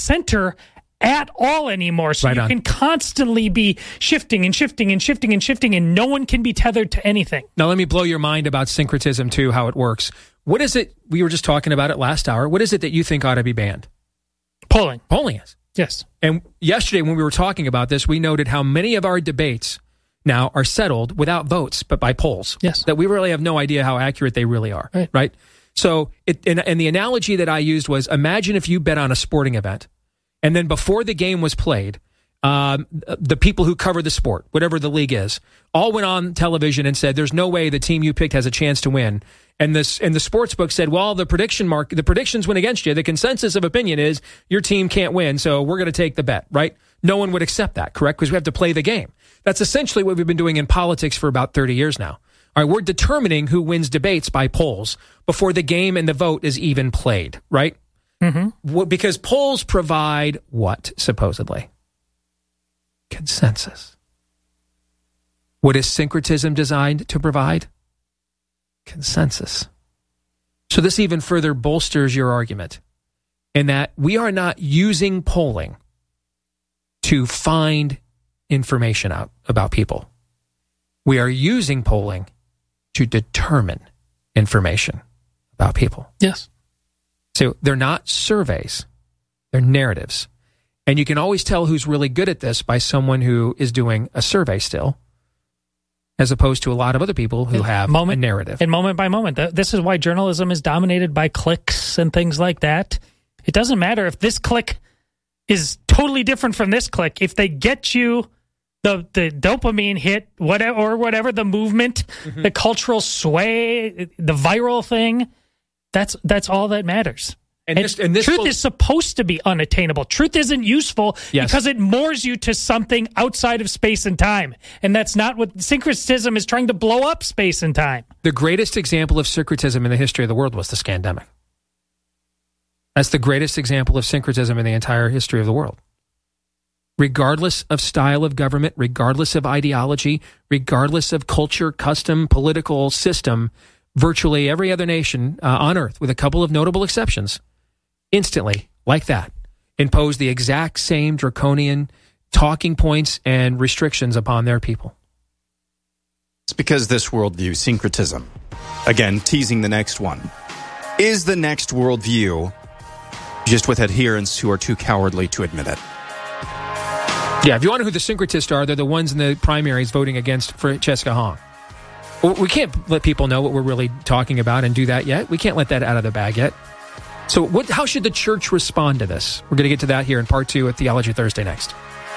center at all anymore. So you can constantly be shifting and shifting and shifting and shifting, and no one can be tethered to anything. Now, let me blow your mind about syncretism, too, how it works. What is it? We were just talking about it last hour. What is it that you think ought to be banned? Polling. Polling is. Yes. And yesterday when we were talking about this, we noted how many of our debates now are settled without votes, but by polls. Yes. That we really have no idea how accurate they really are. Right? So, and the analogy that I used was, imagine if you bet on a sporting event, and then before the game was played, the people who cover the sport, whatever the league is, all went on television and said, there's no way the team you picked has a chance to win. And the sports book said, well, the predictions went against you. The consensus of opinion is your team can't win, so we're going to take the bet, right? No one would accept that, correct? Because we have to play the game. That's essentially what we've been doing in politics for about 30 years now. All right, we're determining who wins debates by polls before the game and the vote is even played, right? Mm-hmm. Because polls provide what, supposedly? Consensus. What is syncretism designed to provide? Consensus. So this even further bolsters your argument in that we are not using polling to find information out about people. We are using polling to determine information about people. Yes. So they're not surveys, they're narratives. And you can always tell who's really good at this by someone who is doing a survey still, as opposed to a lot of other people who have a narrative. And moment by moment. This is why journalism is dominated by clicks and things like that. It doesn't matter if this click is totally different from this click. If they get you the dopamine hit, whatever the movement, the cultural sway, the viral thing, that's all that matters. And this truth is supposed to be unattainable. Truth isn't useful because it moors you to something outside of space and time. And that's not what syncretism is trying to blow up space and time. The greatest example of syncretism in the history of the world was the Scandemic. That's the greatest example of syncretism in the entire history of the world. Regardless of style of government, regardless of ideology, regardless of culture, custom, political system, virtually every other nation on Earth, with a couple of notable exceptions, instantly, like that, impose the exact same draconian talking points and restrictions upon their people. It's because this worldview, syncretism, again, teasing the next one, is the next worldview just with adherents who are too cowardly to admit it. Yeah, if you want to know who the syncretists are, they're the ones in the primaries voting against Francesca Hong. We can't let people know what we're really talking about and do that yet. We can't let that out of the bag yet. So how should the church respond to this? We're going to get to that here in part 2 of Theology Thursday next.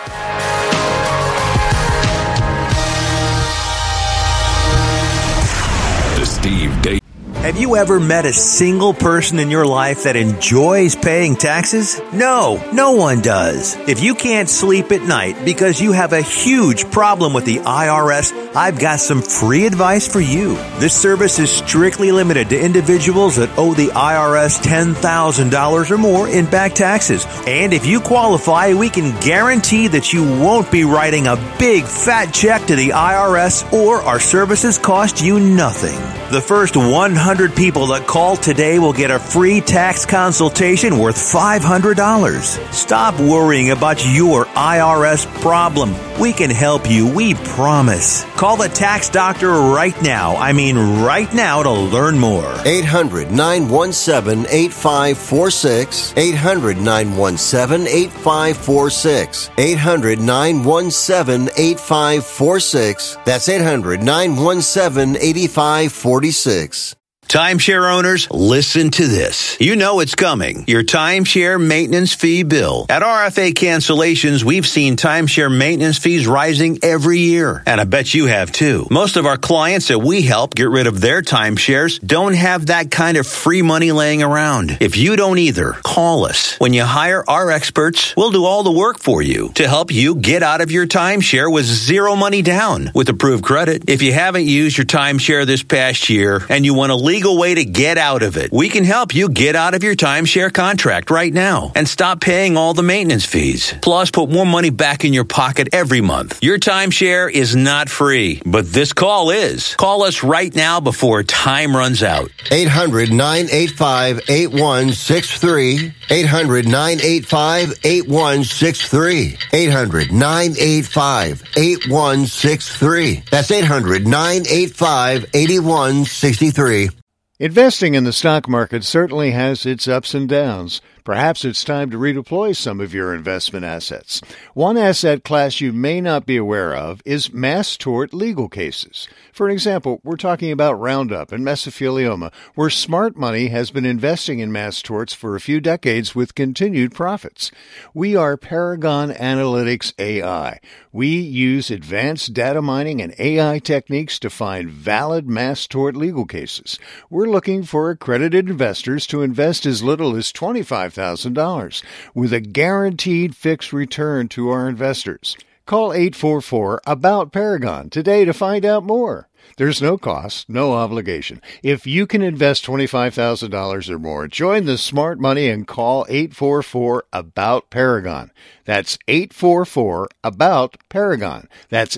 The Steve Deace. Have you ever met a single person in your life that enjoys paying taxes? No, no one does. If you can't sleep at night because you have a huge problem with the IRS, I've got some free advice for you. This service is strictly limited to individuals that owe the IRS $10,000 or more in back taxes. And if you qualify, we can guarantee that you won't be writing a big fat check to the IRS, or our services cost you nothing. The first 100 people that call today will get a free tax consultation worth $500. Stop worrying about your IRS problem. We can help you, we promise. Call the tax doctor right now. I mean right now, to learn more. 800-917-8546. 800-917-8546. 800-917-8546. That's 800-917-8546. Timeshare owners, listen to this. You know it's coming. Your timeshare maintenance fee bill. At RFA Cancellations, we've seen timeshare maintenance fees rising every year. And I bet you have too. Most of our clients that we help get rid of their timeshares don't have that kind of free money laying around. If you don't either, call us. When you hire our experts, we'll do all the work for you to help you get out of your timeshare with zero money down with approved credit. If you haven't used your timeshare this past year and you want to legally legal way to get out of it. We can help you get out of your timeshare contract right now and stop paying all the maintenance fees. Plus, put more money back in your pocket every month. Your timeshare is not free, but this call is. Call us right now before time runs out. 800-985-8163. 800-985-8163. 800-985-8163. That's 800-985-8163. Investing in the stock market certainly has its ups and downs. Perhaps it's time to redeploy some of your investment assets. One asset class you may not be aware of is mass tort legal cases. For example, we're talking about Roundup and mesothelioma, where smart money has been investing in mass torts for a few decades with continued profits. We are Paragon Analytics AI. We use advanced data mining and AI techniques to find valid mass tort legal cases. We're looking for accredited investors to invest as little as $25,000 with a guaranteed fixed return to our investors. Call 844-ABOUT-PARAGON today to find out more. There's no cost, no obligation. If you can invest $25,000 or more, join the smart money and call 844-ABOUT-PARAGON. That's 844-ABOUT-PARAGON. That's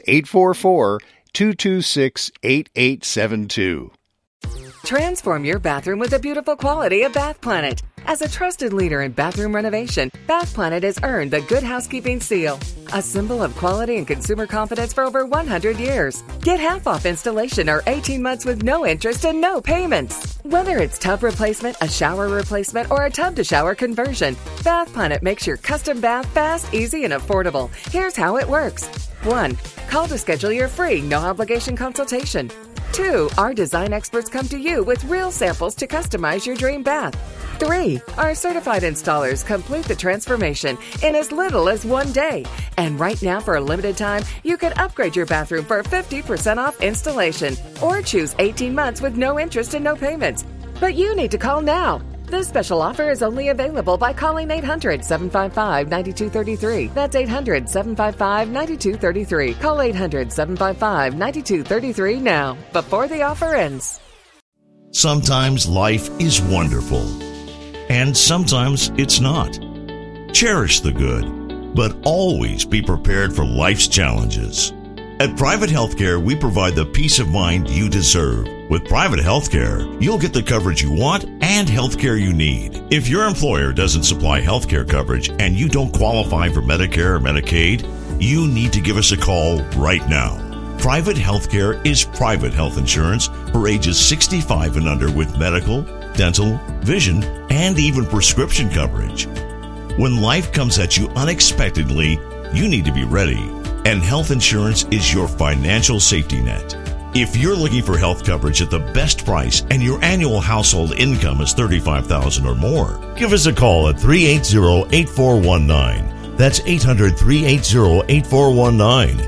844-226-8872. Transform your bathroom with the beautiful quality of Bath Planet. As a trusted leader in bathroom renovation, Bath Planet has earned the Good Housekeeping seal, a symbol of quality and consumer confidence for over 100 years. Get half off installation or 18 months with no interest and no payments. Whether it's tub replacement, a shower replacement, or a tub-to-shower conversion, Bath Planet makes your custom bath fast, easy, and affordable. Here's how it works. 1. Call to schedule your free, no-obligation consultation. 2. Our design experts come to you with real samples to customize your dream bath. 3. Our certified installers complete the transformation in as little as 1 day. And right now, for a limited time, you can upgrade your bathroom for 50% off installation or choose 18 months with no interest and no payments. But you need to call now. This special offer is only available by calling 800-755-9233. That's 800-755-9233. Call 800-755-9233 now, before the offer ends. Sometimes life is wonderful, and sometimes it's not. Cherish the good, but always be prepared for life's challenges. At Private Healthcare, we provide the peace of mind you deserve. With Private Healthcare, you'll get the coverage you want and healthcare you need. If your employer doesn't supply healthcare coverage and you don't qualify for Medicare or Medicaid, you need to give us a call right now. Private Healthcare is private health insurance for ages 65 and under with medical, dental, vision, and even prescription coverage. When life comes at you unexpectedly, you need to be ready. And health insurance is your financial safety net. If you're looking for health coverage at the best price and your annual household income is $35,000 or more, give us a call at 380-8419. That's 800-380-8419.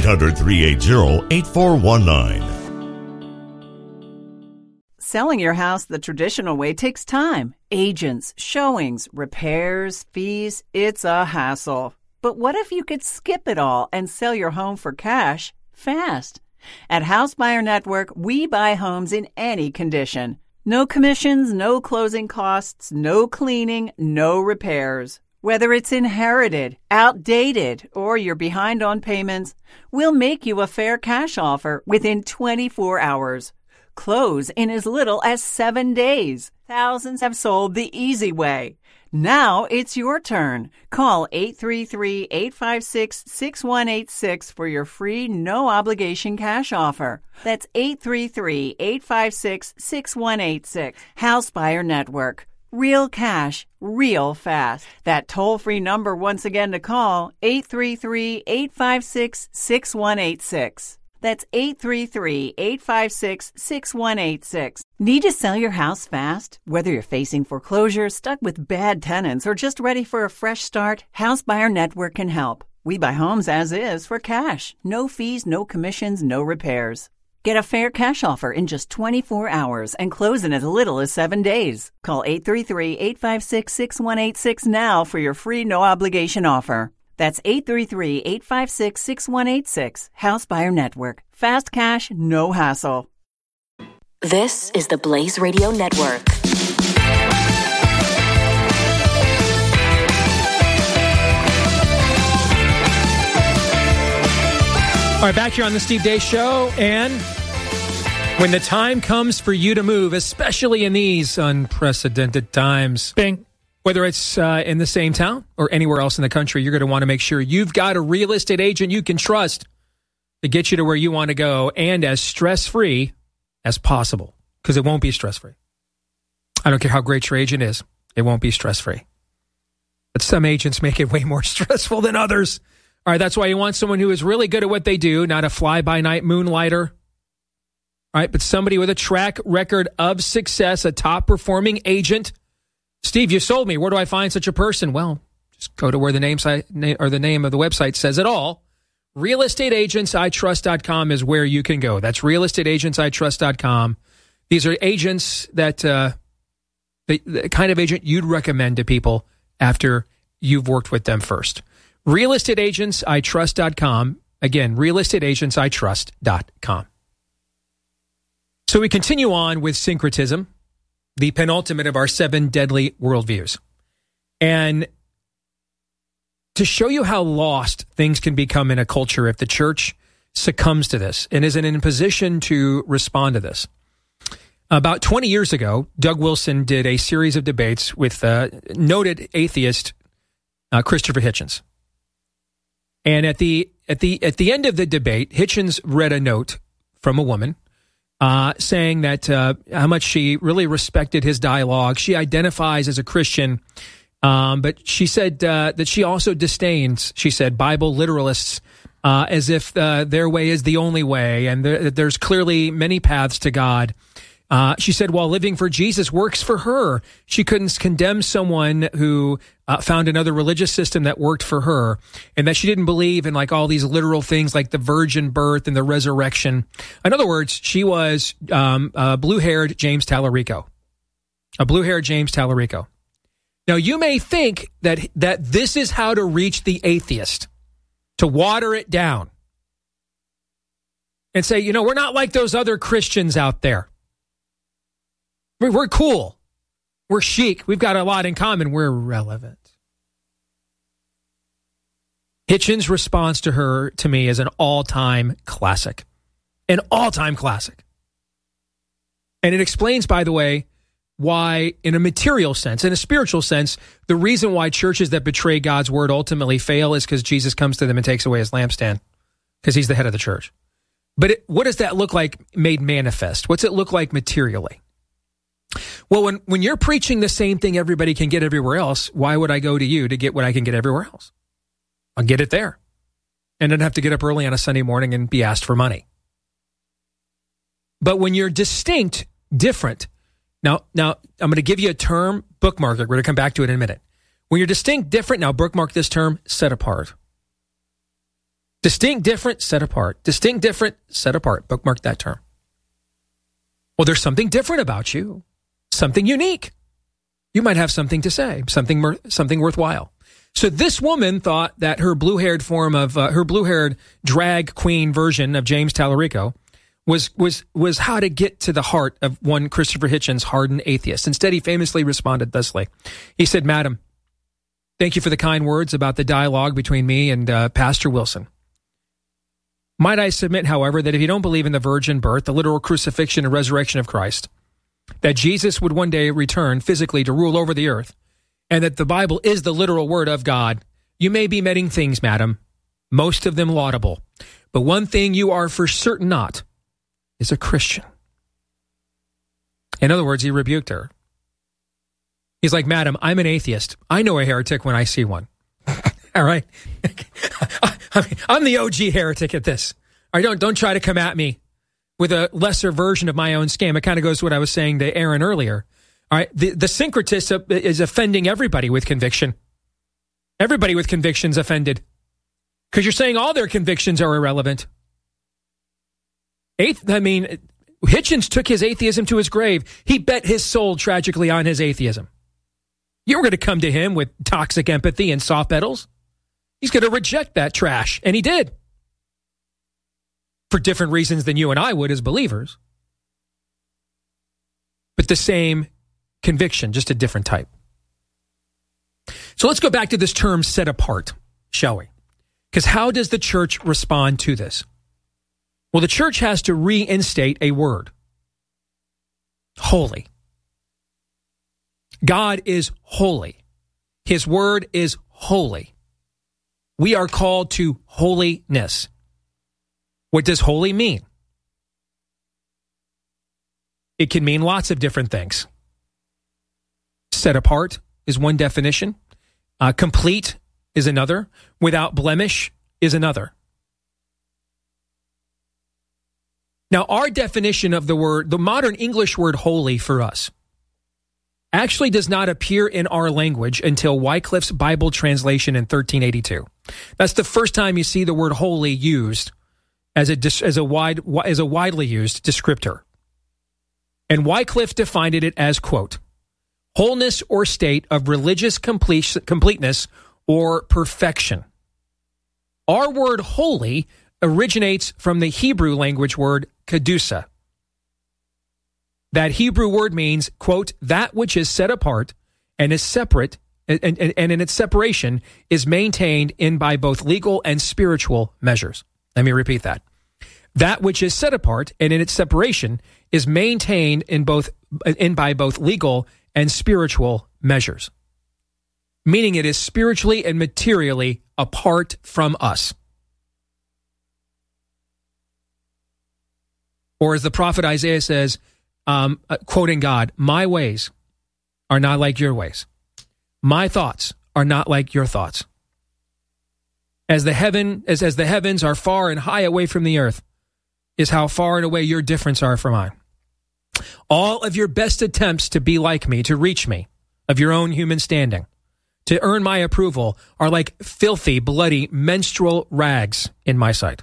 800-380-8419. Selling your house the traditional way takes time. Agents, showings, repairs, fees. It's a hassle. But what if you could skip it all and sell your home for cash fast? At House Buyer Network, we buy homes in any condition. No commissions, no closing costs, no cleaning, no repairs. Whether it's inherited, outdated, or you're behind on payments, we'll make you a fair cash offer within 24 hours. Close in as little as 7 days. Thousands have sold the easy way. Now it's your turn. Call 833-856-6186 for your free no-obligation cash offer. That's 833-856-6186. House Buyer Network. Real cash, real fast. That toll-free number once again to call, 833-856-6186. That's 833-856-6186. Need to sell your house fast? Whether you're facing foreclosure, stuck with bad tenants, or just ready for a fresh start, House Buyer Network can help. We buy homes as is for cash. No fees, no commissions, no repairs. Get a fair cash offer in just 24 hours and close in as little as 7 days. Call 833-856-6186 now for your free no-obligation offer. That's 833-856-6186. House Buyer Network. Fast cash, no hassle. This is the Blaze Radio Network. All right, back here on the Steve Deace Show, and when the time comes for you to move, especially in these unprecedented times, bing, whether it's in the same town or anywhere else in the country, you're going to want to make sure you've got a real estate agent you can trust to get you to where you want to go and as stress-free as possible, because it won't be stress-free. I don't care how great your agent is, it won't be stress-free. But some agents make it way more stressful than others. All right, that's why you want someone who is really good at what they do, not a fly-by-night moonlighter. All right, but somebody with a track record of success, a top-performing agent. Steve, you sold me. Where do I find such a person? Well, just go to where the name of the website says it all. RealestateAgentsITrust.com is where you can go. That's RealestateAgentsITrust.com. These are agents that the kind of agent you'd recommend to people after you've worked with them first. RealestateAgentsITrust.com. Again, RealestateAgentsITrust.com. So we continue on with syncretism, the penultimate of our 7 deadly worldviews. And to show you how lost things can become in a culture if the church succumbs to this and isn't in a position to respond to this. About 20 years ago, Doug Wilson did a series of debates with noted atheist Christopher Hitchens. And at the end of the debate, Hitchens read a note from a woman saying that how much she really respected his dialogue. She identifies as a Christian, but she said that she also disdains, she said, Bible literalists as if their way is the only way, and there's clearly many paths to God. She said while living for Jesus works for her, she couldn't condemn someone who found another religious system that worked for her, and that she didn't believe in like all these literal things like the virgin birth and the resurrection. In other words, she was a blue-haired James Tallarico. A blue-haired James Tallarico. Now, you may think that this is how to reach the atheist, to water it down and say, we're not like those other Christians out there. We're cool. We're chic. We've got a lot in common. We're relevant. Hitchens' response to her, to me, is an all-time classic. An all-time classic. And it explains, by the way, why, in a material sense, in a spiritual sense, the reason why churches that betray God's word ultimately fail is because Jesus comes to them and takes away his lampstand, because he's the head of the church. But what does that look like made manifest? What's it look like materially? Well, when you're preaching the same thing everybody can get everywhere else, why would I go to you to get what I can get everywhere else? I'll get it there. And then have to get up early on a Sunday morning and be asked for money. But when you're distinct, different, now I'm going to give you a term, bookmark it. We're going to come back to it in a minute. When you're distinct, different, now bookmark this term, set apart. Distinct, different, set apart. Distinct, different, set apart. Bookmark that term. Well, there's something different about you. Something unique. You might have something to say, something worthwhile. So this woman thought that her blue-haired form of her blue-haired drag queen version of James Tallarico was how to get to the heart of one Christopher Hitchens, hardened atheist. Instead, he famously responded thusly. He said, "Madam, thank you for the kind words about the dialogue between me and Pastor Wilson. Might I submit, however, that if you don't believe in the virgin birth, the literal crucifixion and resurrection of Christ, that Jesus would one day return physically to rule over the earth, and that the Bible is the literal word of God, you may be many things, madam, most of them laudable. But one thing you are for certain not is a Christian." In other words, he rebuked her. He's like, "Madam, I'm an atheist. I know a heretic when I see one." All right? I'm the OG heretic at this. All right, don't try to come at me with a lesser version of my own scam. It kind of goes to what I was saying to Aaron earlier. All right, the syncretist is offending everybody with conviction. Everybody with conviction's offended because you're saying all their convictions are irrelevant. Hitchens took his atheism to his grave. He bet his soul tragically on his atheism. You were going to come to him with toxic empathy and soft pedals. He's going to reject that trash, and he did. For different reasons than you and I would as believers. but the same conviction, just a different type. So let's go back to this term set apart, shall we? Because how does the church respond to this? Well, the church has to reinstate a word. Holy. God is holy. His word is holy. We are called to holiness. What does holy mean? It can mean lots of different things. Set apart is one definition. Complete is another. Without blemish is another. Now, our definition of the word, the modern English word holy for us, actually does not appear in our language until Wycliffe's Bible translation in 1382. That's the first time you see the word holy used as a widely used descriptor. And Wycliffe defined it as, quote, wholeness or state of religious completeness or perfection. Our word holy originates from the Hebrew language word kedusha. That Hebrew word means, quote, that which is set apart and is separate, and in its separation is maintained in by both legal and spiritual measures. Let me repeat that. That which is set apart and in its separation is maintained by both legal and spiritual measures. Meaning it is spiritually and materially apart from us. Or as the prophet Isaiah says, quoting God, my ways are not like your ways. My thoughts are not like your thoughts. As the heavens are far and high away from the earth, is how far and away your difference are from mine. All of your best attempts to be like me, to reach me, of your own human standing, to earn my approval, are like filthy, bloody, menstrual rags in my sight.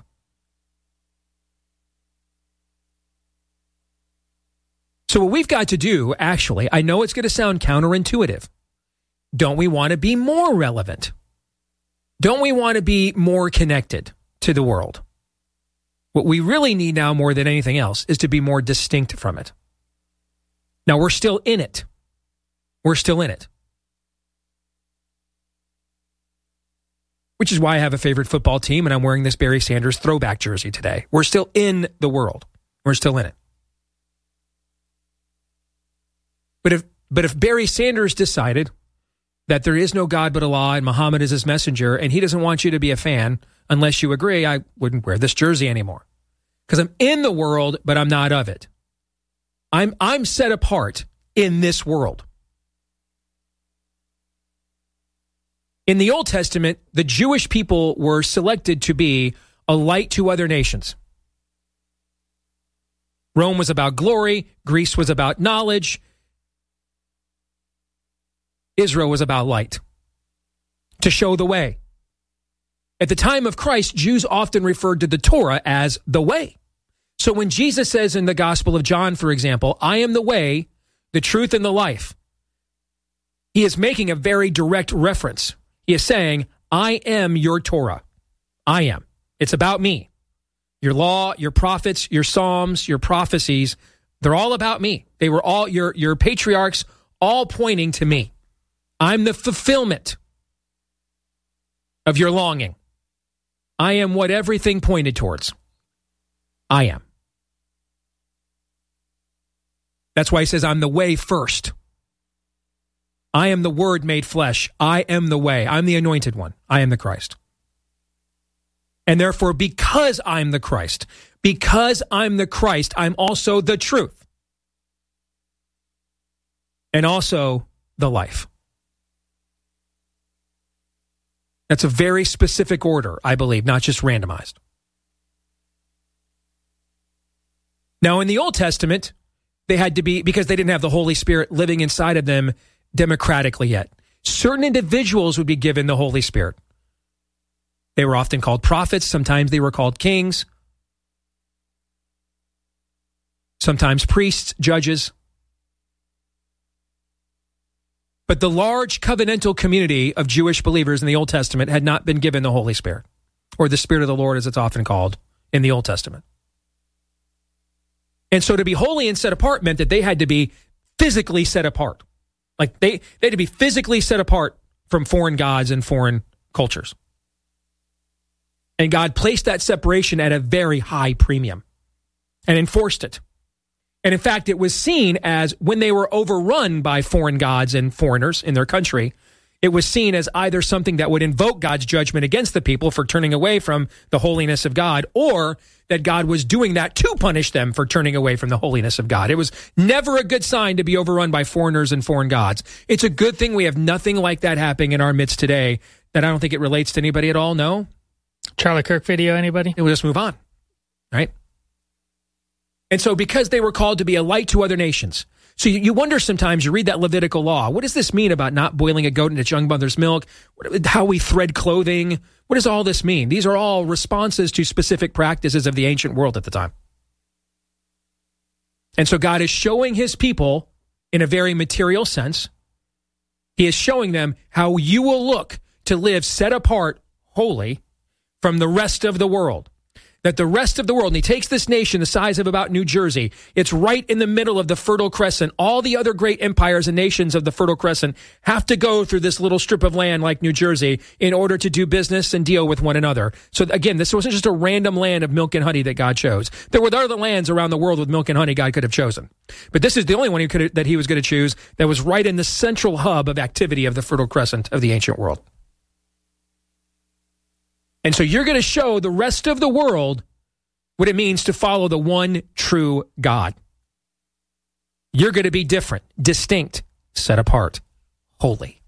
So what we've got to do, actually, I know it's going to sound counterintuitive. Don't we want to be more relevant? Don't we want to be more connected to the world? What we really need now more than anything else is to be more distinct from it. Now, we're still in it. We're still in it. Which is why I have a favorite football team and I'm wearing this Barry Sanders throwback jersey today. We're still in the world. We're still in it. But if Barry Sanders decided that there is no God but Allah and Muhammad is his messenger and he doesn't want you to be a fan unless you agree, I wouldn't wear this jersey anymore. Because I'm in the world, but I'm not of it. I'm set apart in this world. In the Old Testament, the Jewish people were selected to be a light to other nations. Rome was about glory. Greece was about knowledge. Israel was about light, to show the way. At the time of Christ, Jews often referred to the Torah as the way. So when Jesus says in the Gospel of John, for example, I am the way, the truth, and the life, he is making a very direct reference. He is saying, I am your Torah. I am. It's about me. Your law, your prophets, your psalms, your prophecies, they're all about me. They were all your patriarchs, all pointing to me. I'm the fulfillment of your longing. I am what everything pointed towards. I am. That's why he says, I'm the way first. I am the Word made flesh. I am the way. I'm the anointed one. I am the Christ. And therefore, because I'm the Christ, I'm also the truth. And also the life. That's a very specific order, I believe, not just randomized. Now, in the Old Testament, they had to be, because they didn't have the Holy Spirit living inside of them democratically yet. Certain individuals would be given the Holy Spirit. They were often called prophets. Sometimes they were called kings. Sometimes priests, judges. But the large covenantal community of Jewish believers in the Old Testament had not been given the Holy Spirit, or the Spirit of the Lord as it's often called in the Old Testament. And so to be holy and set apart meant that they had to be physically set apart. Like they had to be physically set apart from foreign gods and foreign cultures. And God placed that separation at a very high premium and enforced it. And in fact, it was seen as when they were overrun by foreign gods and foreigners in their country, it was seen as either something that would invoke God's judgment against the people for turning away from the holiness of God, or that God was doing that to punish them for turning away from the holiness of God. It was never a good sign to be overrun by foreigners and foreign gods. It's a good thing we have nothing like that happening in our midst today. That I don't think it relates to anybody at all. No. Charlie Kirk video, anybody? We'll just move on. Right? And so because they were called to be a light to other nations. So you wonder sometimes, you read that Levitical law, what does this mean about not boiling a goat in its young mother's milk? How we thread clothing? What does all this mean? These are all responses to specific practices of the ancient world at the time. And so God is showing his people in a very material sense. He is showing them how you will look to live set apart, holy, from the rest of the world. That the rest of the world, and he takes this nation the size of about New Jersey, it's right in the middle of the Fertile Crescent. All the other great empires and nations of the Fertile Crescent have to go through this little strip of land like New Jersey in order to do business and deal with one another. So again, this wasn't just a random land of milk and honey that God chose. There were other lands around the world with milk and honey God could have chosen. But this is the only one that he was going to choose that was right in the central hub of activity of the Fertile Crescent of the ancient world. And so you're going to show the rest of the world what it means to follow the one true God. You're going to be different, distinct, set apart, holy.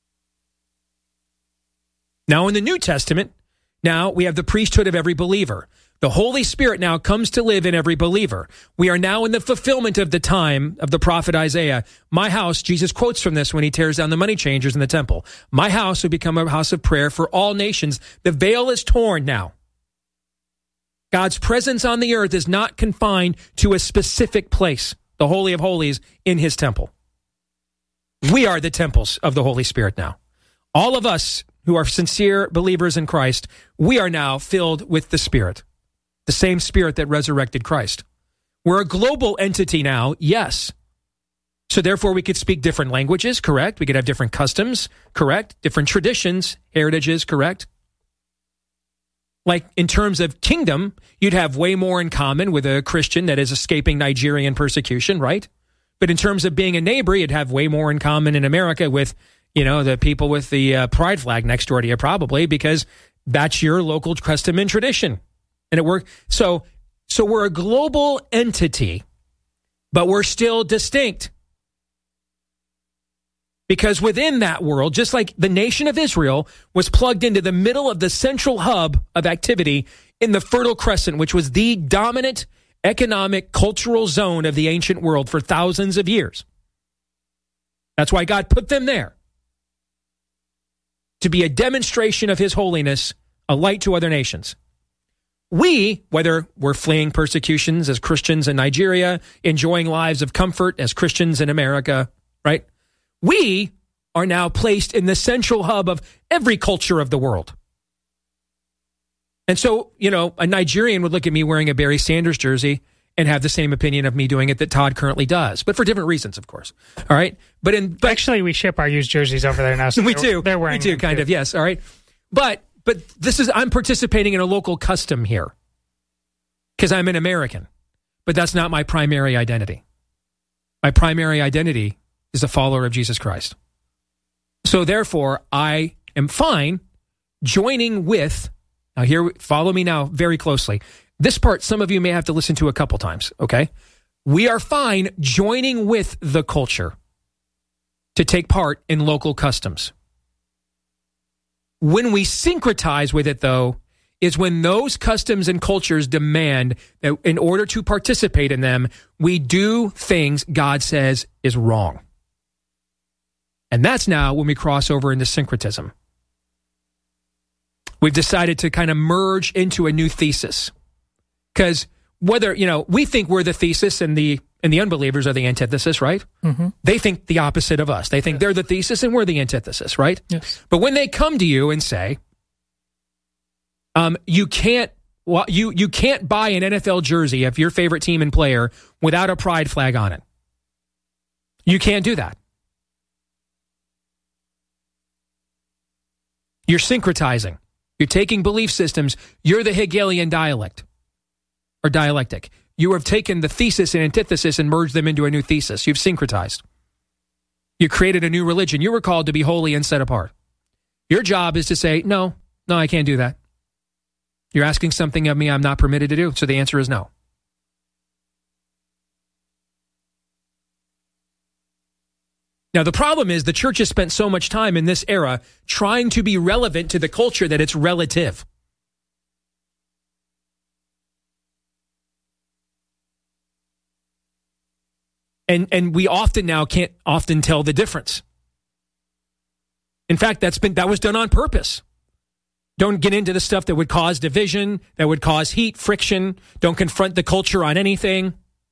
Now in the New Testament, now we have the priesthood of every believer. The Holy Spirit now comes to live in every believer. We are now in the fulfillment of the time of the prophet Isaiah. My house, Jesus quotes from this when he tears down the money changers in the temple. My house will become a house of prayer for all nations. The veil is torn now. God's presence on the earth is not confined to a specific place, the Holy of Holies in his temple. We are the temples of the Holy Spirit now. All of us who are sincere believers in Christ, we are now filled with the Spirit. The same Spirit that resurrected Christ. We're a global entity now, yes. So therefore we could speak different languages, correct? We could have different customs, correct? Different traditions, heritages, correct? Like in terms of kingdom, you'd have way more in common with a Christian that is escaping Nigerian persecution, right? But in terms of being a neighbor, you'd have way more in common in America with, the people with the pride flag next door to you probably, because that's your local custom and tradition. And it worked. So we're a global entity, but we're still distinct. Because within that world, just like the nation of Israel was plugged into the middle of the central hub of activity in the Fertile Crescent, which was the dominant economic, cultural zone of the ancient world for thousands of years. That's why God put them there. To be a demonstration of his holiness, a light to other nations. We, whether we're fleeing persecutions as Christians in Nigeria, enjoying lives of comfort as Christians in America, right? We are now placed in the central hub of every culture of the world. And so, a Nigerian would look at me wearing a Barry Sanders jersey and have the same opinion of me doing it that Todd currently does, but for different reasons, of course. All right. But actually, we ship our used jerseys over there now. So we do. They're wearing them kind of. Yes. All right. But I'm participating in a local custom here because I'm an American, but that's not my primary identity. My primary identity is a follower of Jesus Christ. So therefore, I am fine joining with, now here, follow me now very closely. This part, some of you may have to listen to a couple times, okay? We are fine joining with the culture to take part in local customs. When we syncretize with it, though, is when those customs and cultures demand that in order to participate in them, we do things God says is wrong. And that's now when we cross over into syncretism. We've decided to kind of merge into a new thesis. Because whether, we think we're the thesis and the unbelievers are the antithesis, right? Mm-hmm. They think the opposite of us. They think they're the thesis and we're the antithesis, right? Yes. But when they come to you and say, you can't buy an NFL jersey of your favorite team and player without a pride flag on it. You can't do that. You're syncretizing. You're taking belief systems. You're the Hegelian dialect or dialectic. You have taken the thesis and antithesis and merged them into a new thesis. You've syncretized. You created a new religion. You were called to be holy and set apart. Your job is to say, no, I can't do that. You're asking something of me I'm not permitted to do. So the answer is no. Now, the problem is the church has spent so much time in this era trying to be relevant to the culture that it's relative. And we often now can't often tell the difference. In fact, that was done on purpose. Don't get into the stuff that would cause division, that would cause heat, friction. Don't confront the culture on anything.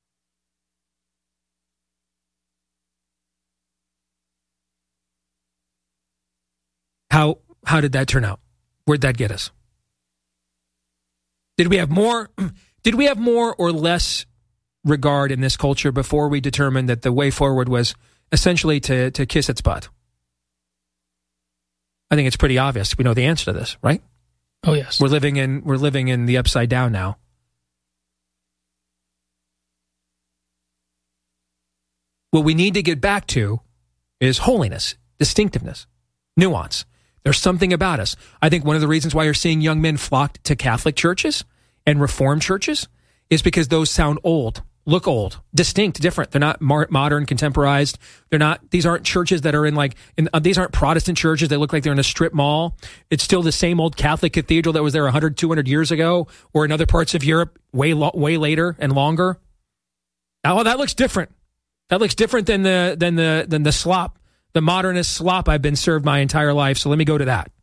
How did that turn out? Where'd that get us? Did we have more or less regard in this culture before we determined that the way forward was essentially to kiss its butt? I think it's pretty obvious. We know the answer to this, right? Oh, yes. We're living in the upside down now. What we need to get back to is holiness, distinctiveness, nuance. There's something about us. I think one of the reasons why you're seeing young men flock to Catholic churches and Reformed churches is because those sound old, look old, distinct, different. They're not modern, contemporized. These aren't churches that are these aren't Protestant churches that look like they're in a strip mall. It's still the same old Catholic cathedral that was there 100, 200 years ago, or in other parts of Europe way later and longer. Now, that looks different. That looks different than the slop, the modernist slop I've been served my entire life. So let me go to that.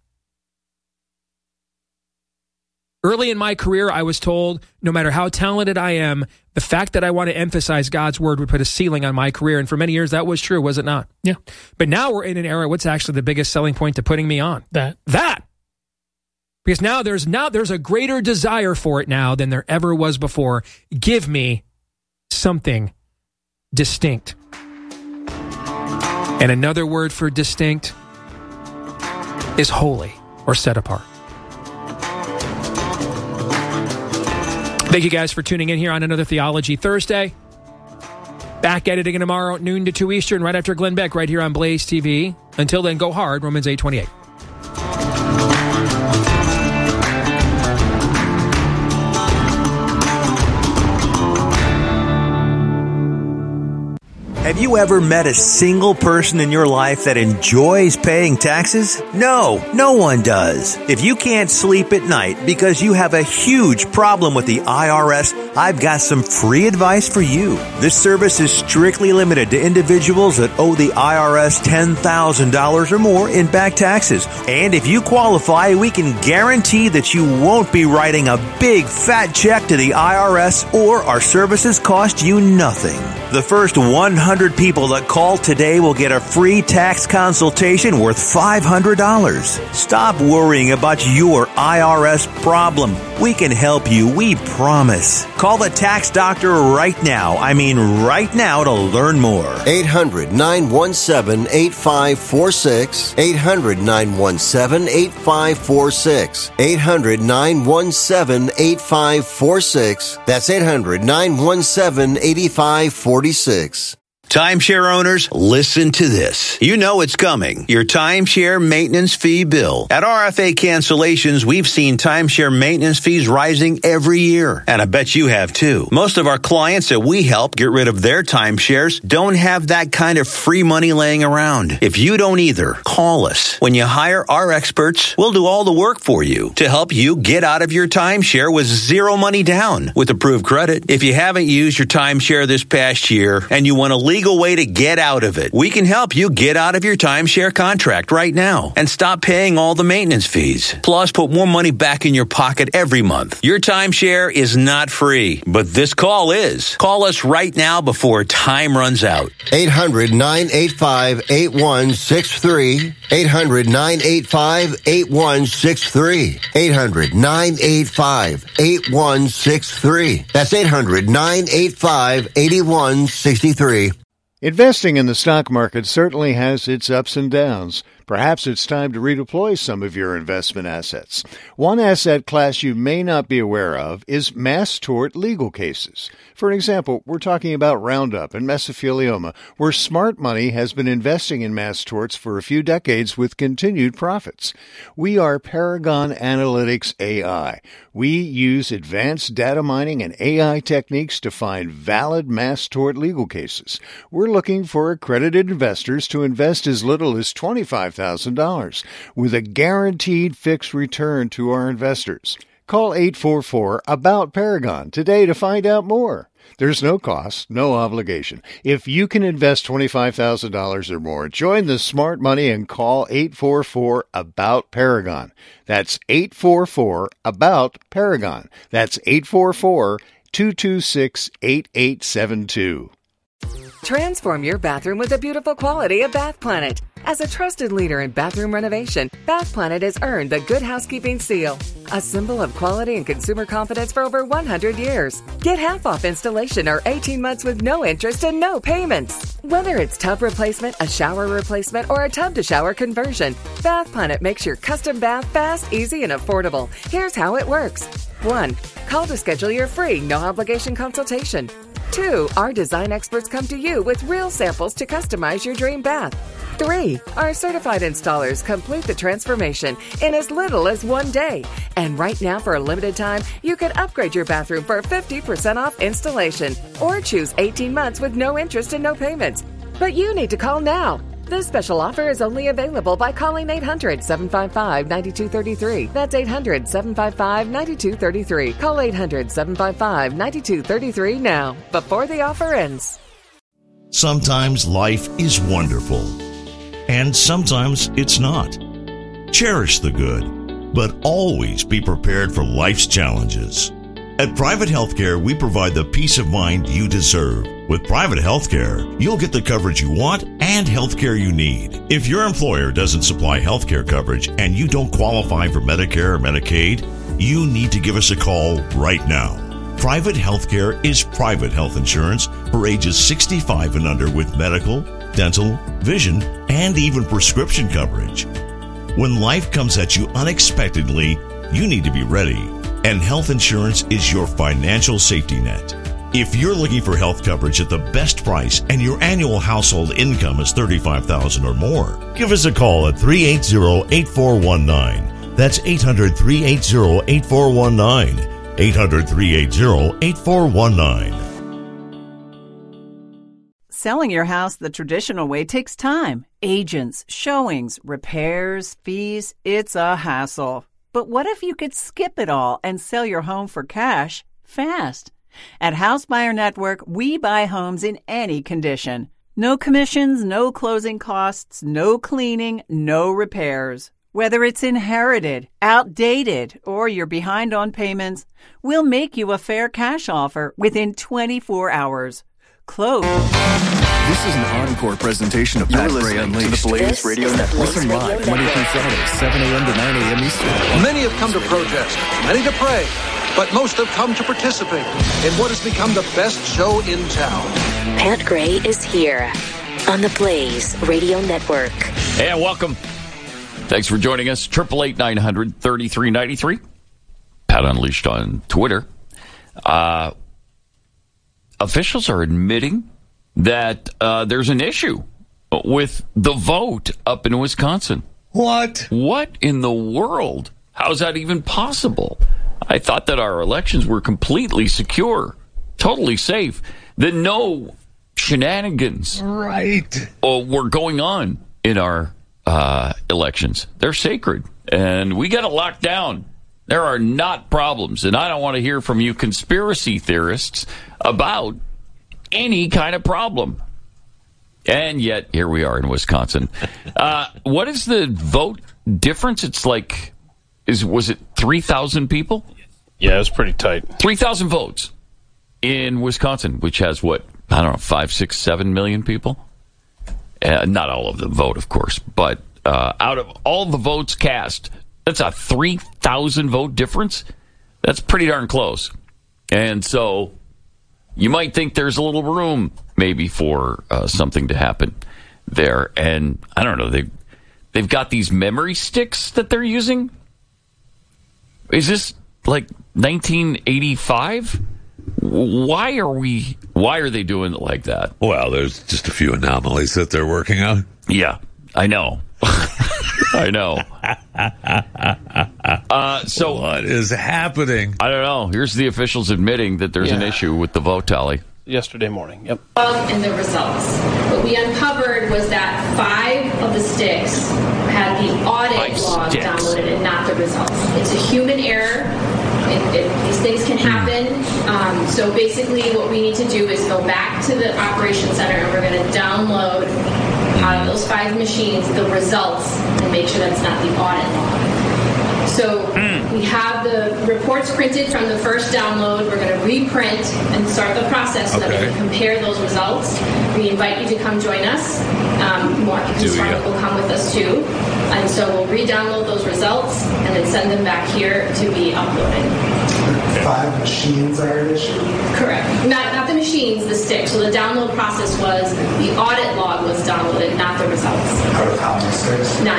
Early in my career, I was told, no matter how talented I am, the fact that I want to emphasize God's word would put a ceiling on my career. And for many years, that was true, was it not? Yeah. But now we're in an era, what's actually the biggest selling point to putting me on? That. Because now there's a greater desire for it now than there ever was before. Give me something distinct. And another word for distinct is holy or set apart. Thank you guys for tuning in here on another Theology Thursday. Back at it again tomorrow, noon to 2 Eastern, right after Glenn Beck, right here on Blaze TV. Until then, go hard, Romans 8:28. Have you ever met a single person in your life that enjoys paying taxes? No, no one does. If you can't sleep at night because you have a huge problem with the IRS, I've got some free advice for you. This service is strictly limited to individuals that owe the IRS $10,000 or more in back taxes. And if you qualify, we can guarantee that you won't be writing a big fat check to the IRS, or our services cost you nothing. The first 100 people that call today will get a free tax consultation worth $500. Stop worrying about your IRS problem. We can help you, we promise. Call the tax doctor right now. I mean right now to learn more. 800-917-8546. 800-917-8546. 800-917-8546. That's 800-917-8546. Timeshare owners, listen to this. You know it's coming. Your timeshare maintenance fee bill. At RFA Cancellations, we've seen timeshare maintenance fees rising every year. And I bet you have too. Most of our clients that we help get rid of their timeshares don't have that kind of free money laying around. If you don't either, call us. When you hire our experts, we'll do all the work for you to help you get out of your timeshare with zero money down with approved credit. If you haven't used your timeshare this past year and you want to legal way to get out of it, we can help you get out of your timeshare contract right now and stop paying all the maintenance fees. Plus, put more money back in your pocket every month. Your timeshare is not free, but this call is. Call us right now before time runs out. 800-985-8163. 800-985-8163. 800-985-8163. That's 800-985-8163. Investing in the stock market certainly has its ups and downs. Perhaps it's time to redeploy some of your investment assets. One asset class you may not be aware of is mass tort legal cases. For example, we're talking about Roundup and mesothelioma, where smart money has been investing in mass torts for a few decades with continued profits. We are Paragon Analytics AI. We use advanced data mining and AI techniques to find valid mass tort legal cases. We're looking for accredited investors to invest as little as $25,000 with a guaranteed fixed return to our investors. Call 844-ABOUT-PARAGON today to find out more. There's no cost, no obligation. If you can invest $25,000 or more, join the smart money and call 844-ABOUT-PARAGON. That's 844-ABOUT-PARAGON. That's 844-226-8872. Transform your bathroom with the beautiful quality of Bath Planet. As a trusted leader in bathroom renovation, Bath Planet has earned the Good Housekeeping seal, a symbol of quality and consumer confidence for over 100 years. Get half off installation or 18 months with no interest and no payments. Whether it's tub replacement, a shower replacement, or a tub-to-shower conversion, Bath Planet makes your custom bath fast, easy, and affordable. Here's how it works. 1. Call to schedule your free, no-obligation consultation. 2. Our design experts come to you with real samples to customize your dream bath. 3. Our certified installers complete the transformation in as little as 1 day. And right now, for a limited time, you can upgrade your bathroom for 50% off installation or choose 18 months with no interest and no payments. But you need to call now. This special offer is only available by calling 800-755-9233. That's 800-755-9233. Call 800-755-9233 now, before the offer ends. Sometimes life is wonderful, and sometimes it's not. Cherish the good, but always be prepared for life's challenges. At Private Healthcare, we provide the peace of mind you deserve. With Private Healthcare, you'll get the coverage you want and healthcare you need. If your employer doesn't supply healthcare coverage and you don't qualify for Medicare or Medicaid, you need to give us a call right now. Private Healthcare is private health insurance for ages 65 and under with medical, dental, vision, and even prescription coverage. When life comes at you unexpectedly, you need to be ready. And health insurance is your financial safety net. If you're looking for health coverage at the best price and your annual household income is $35,000 or more, give us a call at 380-8419. That's 800-380-8419. 800-380-8419. Selling your house the traditional way takes time. Agents, showings, repairs, fees, it's a hassle. But what if you could skip it all and sell your home for cash fast? At House Buyer Network, we buy homes in any condition. No commissions, no closing costs, no cleaning, no repairs. Whether it's inherited, outdated, or you're behind on payments, we'll make you a fair cash offer within 24 hours. Close. This is an encore presentation of Pat Gray Unleashed. The Blaze Radio Network. Listen live Monday through Friday, 7 a.m. to 9 a.m. Eastern. Many have come to protest, many to pray, but most have come to participate in what has become the best show in town. Pat Gray is here on the Blaze Radio Network. Hey, and welcome. Thanks for joining us. 888-900-3393. Pat Unleashed on Twitter. Officials are admitting that there's an issue with the vote up in Wisconsin. What? What in the world? How's that even possible? I thought that our elections were completely secure, totally safe, that no shenanigans were going on in our elections. They're sacred, and we got it locked down. There are not problems, and I don't want to hear from you conspiracy theorists about any kind of problem. And yet, here we are in Wisconsin. What is the vote difference? It's like, was it 3,000 people? Yeah, it was pretty tight. 3,000 votes in Wisconsin, which has, what, I don't know, 5, 6, 7 million people? Not all of them vote, of course, but out of all the votes cast, that's a 3,000 vote difference. That's pretty darn close. And so you might think there's a little room maybe for something to happen there. And I don't know, they've got these memory sticks that they're using. Is this like 1985? Why are they doing it like that? Well, there's just a few anomalies that they're working on. Yeah, I know. I know. So what is happening? I don't know. Here's the officials admitting that there's an issue with the vote tally. Yesterday morning, yep. And the results. What we uncovered was that 5 of the sticks had the audit log downloaded and not the results. It's a human error. These things can happen. So basically what we need to do is go back to the operations center and we're going to download out of those 5 machines the results and make sure that's not the audit log. So we have the reports printed from the first download. We're going to reprint and start the process so that we can compare those results. We invite you to come join us. Mark Scarlett will come with us too. And so we'll re-download those results and then send them back here to be uploaded. 5 machines are an issue? Correct. Not the machines, the sticks. So the download process was the audit log was downloaded, not the results. Out of how many sticks? 9.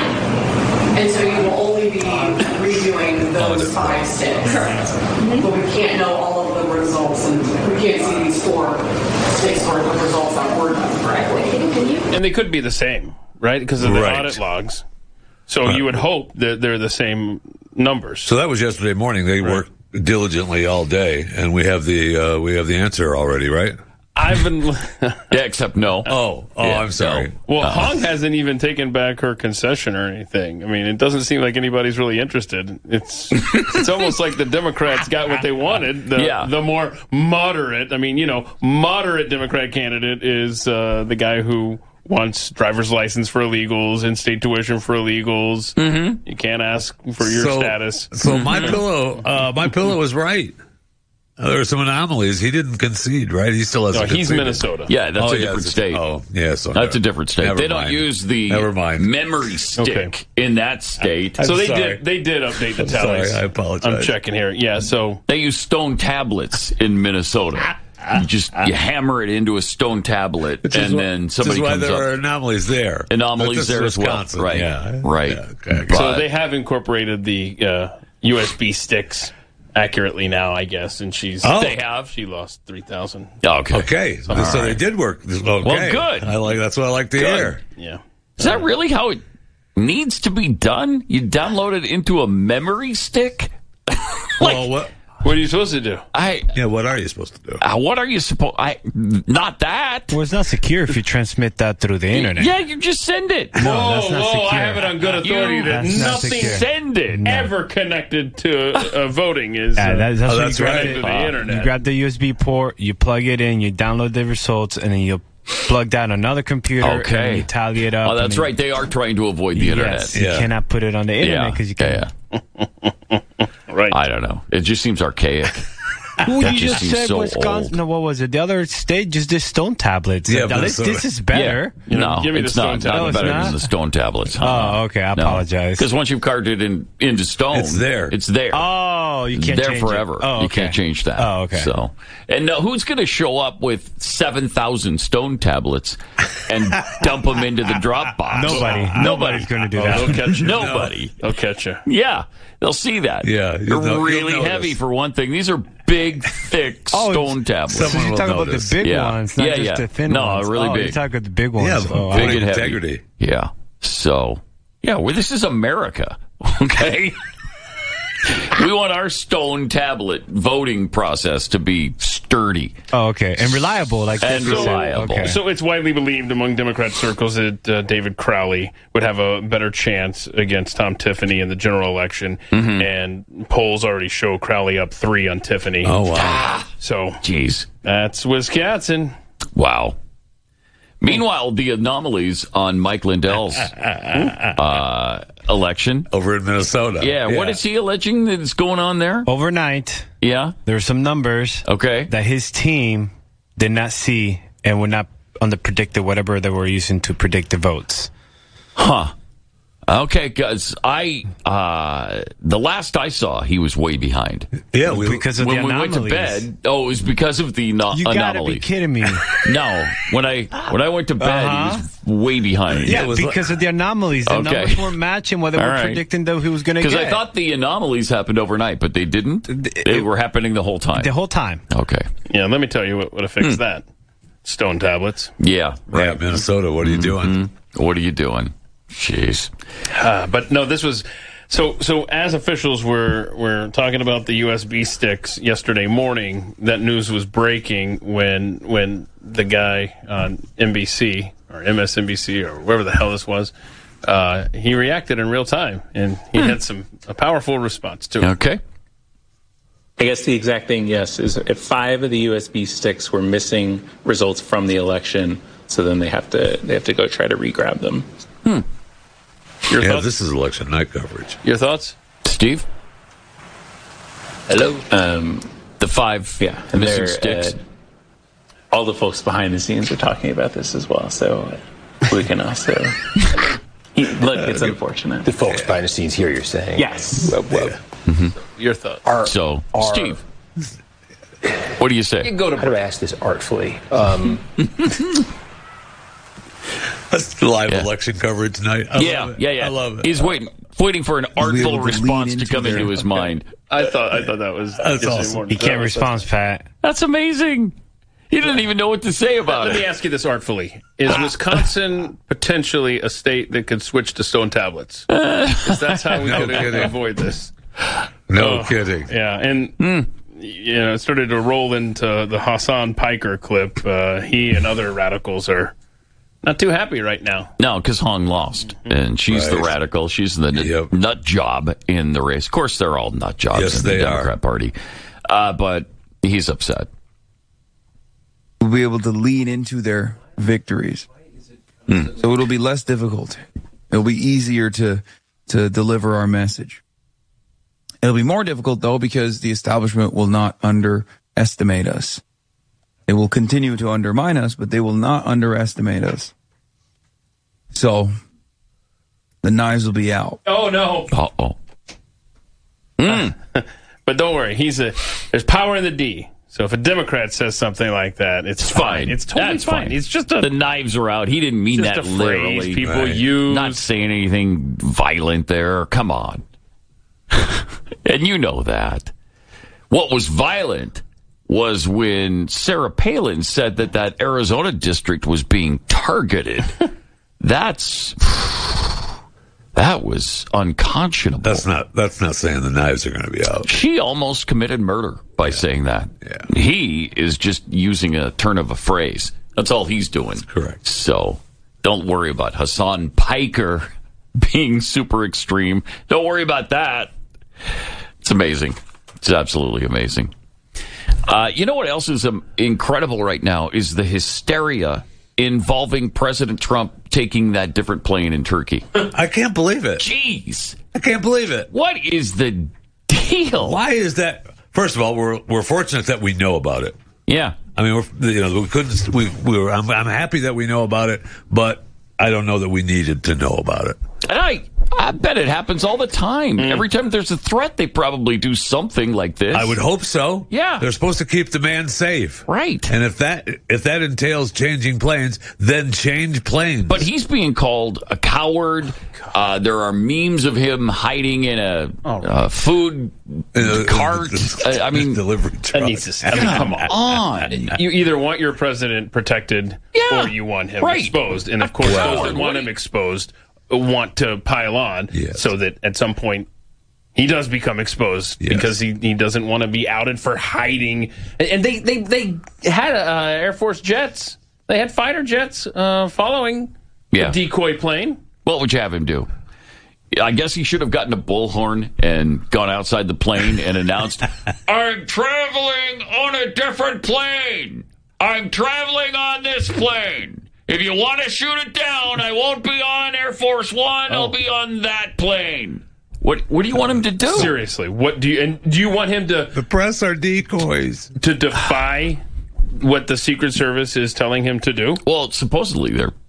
And so you will only be reviewing those 5 sticks. Correct. But we can't know all of the results, and we can't see these 4 sticks worth of results that were done correctly. And they could be the same, right? Because of the audit logs. So you would hope that they're the same numbers. So that was yesterday morning. They worked diligently all day, and we have the answer already, right? I've been yeah, except no. I'm sorry. No. Well, Hong hasn't even taken back her concession or anything. I mean, it doesn't seem like anybody's really interested. It's almost like the Democrats got what they wanted. The more moderate, moderate Democrat candidate is the guy who wants driver's license for illegals and state tuition for illegals. Mm-hmm. You can't ask for your status. So my pillow was right. There are some anomalies. He didn't concede, right? He still hasn't conceded. He's Minnesota. Yeah, that's a different state. That's a different state. They don't use the memory stick in that state. So they did update the tallies. Sorry, I apologize. I'm checking here. Yeah, so they use stone tablets in Minnesota. You hammer it into a stone tablet, then somebody comes up. That's why there are anomalies there. Anomalies there as well. Right. Yeah. Right. Yeah, okay. So they have incorporated the USB sticks accurately now, I guess, and she lost 3,000. Okay. So they did work. Okay. Well, good. That's what I like to hear. Yeah. Is that really how it needs to be done? You download it into a memory stick? What are you supposed to do? What are you supposed to do? What are you supposed? Not that. Well, it's not secure if you transmit that through the internet. Yeah, you just send it. No, that's not secure. I have it on good authority that nothing ever connected to voting is that's connected to the internet. You grab the USB port, you plug it in, you download the results, and then you plug down another computer and you tally it up. Oh, that's right. They are trying to avoid the internet. Yes, you cannot put it on the internet because you can't. Right. I don't know. It just seems archaic. Well, you just said so Wisconsin. Old. No, what was it? The other state just did stone tablets. Yeah, this is better. Yeah. No, it's not. No, better than the stone tablets. Oh, okay. I apologize. Because once you've carved it into stone, it's there. It's there. Oh, you can't change change forever. It. Oh, okay. You can't change that. Oh, okay. So, and who's going to show up with 7,000 stone tablets and dump them into the drop box? Nobody's going to do that. They'll catch you. Nobody. They'll catch you. Yeah, they'll see that. Yeah, they're really heavy for one thing. These are big, thick stone tablets. So you're talking about the big ones, not just the thin ones. No, really big. You're talking about the big ones. Yeah, big and heavy. Integrity. Yeah. So, this is America. Okay. We want our stone tablet voting process to be sturdy. Oh, okay. And reliable, reliable. Okay. So it's widely believed among Democrat circles that David Crowley would have a better chance against Tom Tiffany in the general election. Mm-hmm. And polls already show Crowley up 3 on Tiffany. Oh, wow. So, jeez. That's Wisconsin. Wow. Meanwhile, the anomalies on Mike Lindell's election. Over in Minnesota. Yeah, what is he alleging that is going on there? Overnight, there were some numbers that his team did not see and were not on the predictor, whatever they were using to predict the votes. Huh. Okay, because the last I saw, he was way behind. Yeah, because of the anomalies. When we went to bed, it was because of the anomalies. You gotta be kidding me. No, when I went to bed, he was way behind. Yeah, because of the anomalies. The numbers weren't matching what they were predicting that he was going to get. Because I thought the anomalies happened overnight, but they didn't. They were happening the whole time. The whole time. Okay. Yeah, let me tell you what would have fixed that. Stone tablets. Yeah, right. Yeah, Minnesota, what are you doing? What are you doing? Jeez. But no, this was so as officials were talking about the USB sticks yesterday morning, that news was breaking when the guy on NBC or MSNBC or wherever the hell this was, he reacted in real time, and he had a powerful response to it. Okay. I guess the exact thing, yes, is if 5 of the USB sticks were missing results from the election, so then they have to go try to re-grab them. Your thoughts? This is election night coverage. Your thoughts, Steve? Hello. The 5 missing sticks. All the folks behind the scenes are talking about this as well, so we can also. Look, it's unfortunate. The folks behind the scenes here, you're saying? Yes. Your thoughts. Steve, what do you say? How do I ask this artfully? That's live election coverage tonight. I love it. He's waiting for an artful response to come into his mind. I thought that was awesome. He can't respond, Pat. That's amazing. He didn't even know what to say about Let me ask you this artfully. Is Wisconsin potentially a state that could switch to stone tablets? Because that's how we could avoid this. No kidding. Yeah, and it started to roll into the Hassan Piker clip. He and other radicals are not too happy right now. No, because Hong lost, and she's the radical. She's the nut job in the race. Of course, they're all nut jobs in the Democrat Party. But he's upset. We'll be able to lean into their victories. So it'll be less difficult. It'll be easier to deliver our message. It'll be more difficult, though, because the establishment will not underestimate us. They will continue to undermine us, but they will not underestimate us. So the knives will be out. Oh, no. Uh-oh. But don't worry. There's power in the D. So if a Democrat says something like that, it's fine. It's totally fine. It's just the knives are out. He didn't mean just that a literally. Phrase people use. Not saying anything violent there. Come on. And you know that. What was violent was when Sarah Palin said that Arizona district was being targeted. That was unconscionable. That's not saying the knives are going to be out. She almost committed murder by saying that. Yeah. He is just using a turn of a phrase. That's all he's doing. That's correct. So don't worry about Hassan Piker being super extreme. Don't worry about that. It's amazing. It's absolutely amazing. You know what else is incredible right now is the hysteria involving President Trump taking that different plane in Turkey. I can't believe it. Jeez. I can't believe it. What is the deal? Why is that? First of all, we're fortunate that we know about it. Yeah. I mean, I'm happy that we know about it, but I don't know that we needed to know about it. And I bet it happens all the time. Every time there's a threat, they probably do something like this. I would hope so. Yeah. They're supposed to keep the man safe. Right. And if that entails changing planes, then change planes. But he's being called a coward. There are memes of him hiding in a food cart. I mean, delivery truck. Come on. You either want your president protected or you want him exposed. And of course, those that want him exposed want to pile on so that at some point he does become exposed because he doesn't want to be outed for hiding. And they had Air Force jets. They had fighter jets following the decoy plane. What would you have him do? I guess he should have gotten a bullhorn and gone outside the plane and announced, I'm traveling on a different plane. I'm traveling on this plane. If you want to shoot it down, I won't be on Air Force One. I'll be on that plane. What do you want him to do? Seriously, do you want him to... The press are decoys. To defy what the Secret Service is telling him to do? Well, supposedly they're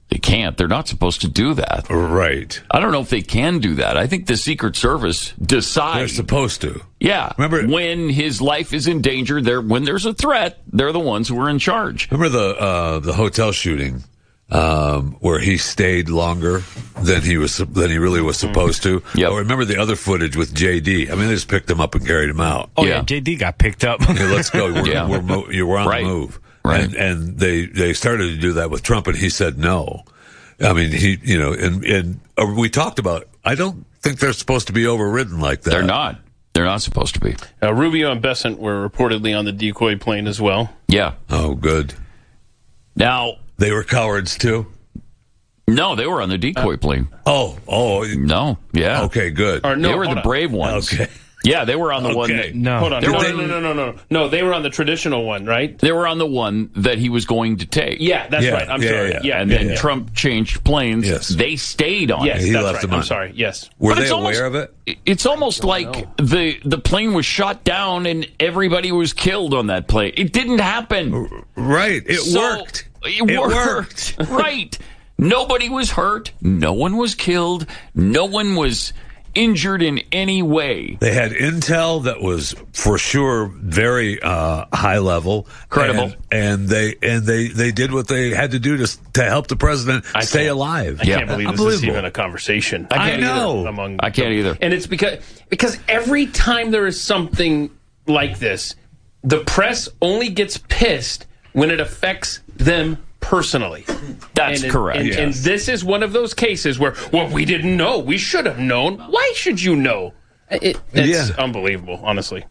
They can't. They're not supposed to do that. Right. I don't know if they can do that. I think the Secret Service decides. They're supposed to. Yeah. Remember when his life is in danger, when there's a threat, they're the ones who are in charge. Remember the hotel shooting where he stayed longer than he really was supposed to? Yep. Or remember the other footage with JD? I mean, they just picked him up and carried him out. Oh yeah, JD got picked up. Hey, let's go. We're on the move. Right. And they started to do that with Trump, and he said no. I mean, and we talked about, I don't think they're supposed to be overridden like that. They're not. They're not supposed to be. Rubio and Bessent were reportedly on the decoy plane as well. Yeah. Oh, good. Now, they were cowards too? No, they were on the decoy plane. Oh. No, yeah. Okay, good. They were the brave ones. Okay. Yeah, they were on the one. No. Hold on. No, they were on the traditional one, right? They were on the one that he was going to take. Yeah, that's right. I'm sorry. Yeah. And then Trump changed planes. Yes. They stayed on yes, it. He that's left right. them on. I'm sorry. Yes. Were they aware of it? It's almost like the plane was shot down and everybody was killed on that plane. It didn't happen. Right. It worked. It worked. Right. Nobody was hurt. No one was killed. No one was injured in any way. They had intel that was for sure very high level, credible, and they did what they had to do to help the president stay alive. I can't believe this is even a conversation. I know. I can't either. And it's because every time there is something like this, the press only gets pissed when it affects them personally. That's correct. And this is one of those cases where, well, we didn't know. We should have known. Why should you know? It's unbelievable, honestly.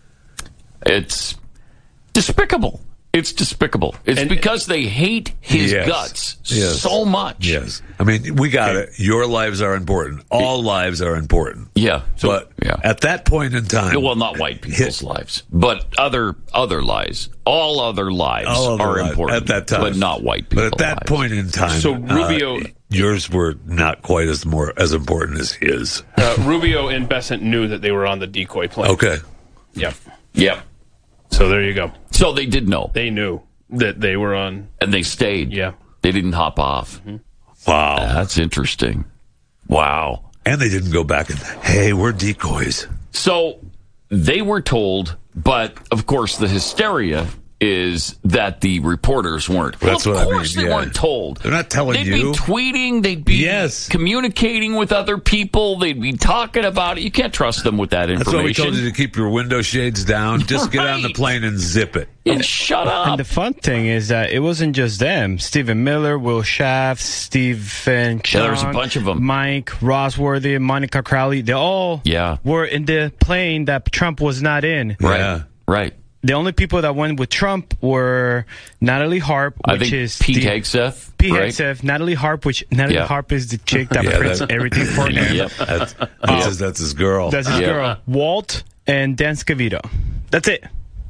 It's despicable. It's despicable. It's because they hate his guts so much. Yes. I mean, we got it. Your lives are important. All lives are important. Yeah. But at that point in time... Well, not white people's lives, but other lives. All other lives are important. At that time. But not white people's lives. But at that point in time... So Rubio... yours were not quite as important as his. Rubio and Bessent knew that they were on the decoy plane. Okay. Yep. So there you go. So they did know. They knew that they were on. And they stayed. Yeah. They didn't hop off. Mm-hmm. Wow. That's interesting. Wow. And they didn't go back and, hey, we're decoys. So they were told, but of course the hysteria is that the reporters weren't. That's of what course I mean. They weren't told. They're not telling They'd you. They'd be tweeting. They'd be communicating with other people. They'd be talking about it. You can't trust them with that information. That's why we told you to keep your window shades down. Just get on the plane and zip it. And shut up. And the fun thing is that it wasn't just them. Stephen Miller, Will Schaff, Stephen Chung, there was a bunch of them. Mike Rosworthy, Monica Crowley. They all were in the plane that Trump was not in. Right. The only people that went with Trump were Natalie Harp, which is Pete Hegseth. Pete Hegseth, Natalie Harp, which Natalie Harp is the chick that prints everything for him. That's his girl. That's his girl. Walt and Dan Scavito. That's it.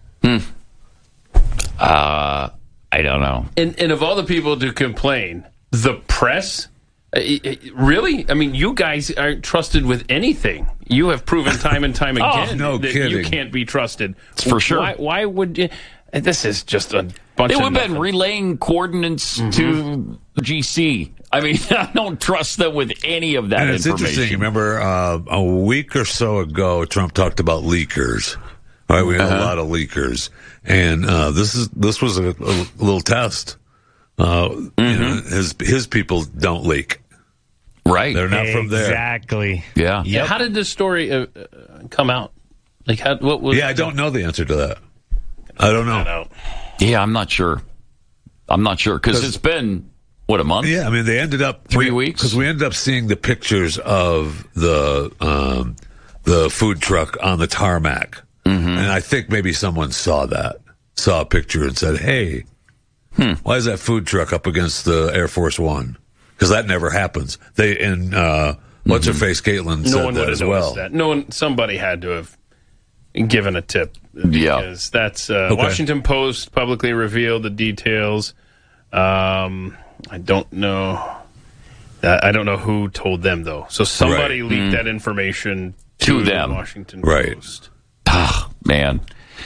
I don't know. And of all the people to complain, the press. Really? I mean, you guys aren't trusted with anything. You have proven time and time again that you can't be trusted. For sure. Why would you? This is just a bunch of They would have been relaying coordinates to the GC. I mean, I don't trust them with any of that information. It's interesting. Remember, a week or so ago, Trump talked about leakers. All right, we had a lot of leakers. And this was a little test. You know, his people don't leak. Right. They're not from there. Exactly. Yeah. Yep. How did this story come out? Like, what was? Yeah, I don't know the answer to that. I don't know. Yeah, I'm not sure. Because it's been, a month? Yeah, I mean, they ended up 3 weeks. Because we ended up seeing the pictures of the food truck on the tarmac. And I think maybe someone saw a picture and said, hey, why is that food truck up against the Air Force One? Because that never happens. What's her face, Caitlin, said that as well. That. Somebody had to have given a tip. Yeah, because that's Washington Post publicly revealed the details. I don't know. I don't know who told them though. So somebody leaked that information to them. Washington Post. Man.